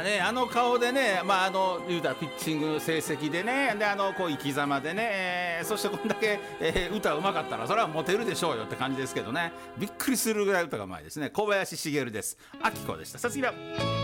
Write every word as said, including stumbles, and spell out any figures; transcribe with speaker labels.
Speaker 1: ね、あの顔でね、まあ、あの言うたらピッチング成績でね、であのこう生き様でね、えー、そしてこんだけ、えー、歌うまかったらそれはモテるでしょうよって感じですけどね、びっくりするぐらい歌がうまいですね。小林茂です。あきこでした。さつきら。